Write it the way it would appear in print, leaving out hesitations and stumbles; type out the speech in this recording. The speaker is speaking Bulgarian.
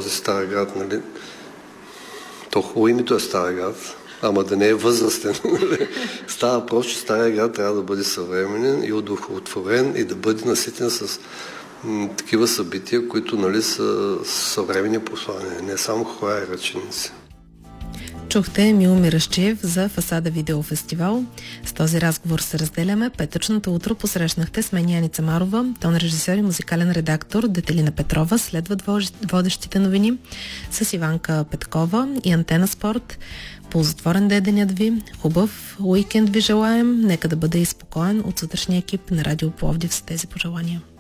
този Стар град, нали? То хубаво името е Стар град, ама да не е възрастен. Става въпрос, че Стария град трябва да бъде съвременен и удовлетворен и да бъде наситен с такива събития, които, нали, са съвременни послания, не само хора и ръченици. Чухте Миломир Ръшчиев за Фасада видеофестивал. С този разговор се разделяме. Петъчното утро посрещнахте с мен Яница Марова, тон режисьор и музикален редактор Детелина Петрова. Следват водещите новини с Иванка Петкова и Антена Спорт. Ползотворен да е денят ви. Хубав уикенд ви желаем. Нека да бъде и спокоен от сутрешния екип на Радио Пловдив с тези пожелания.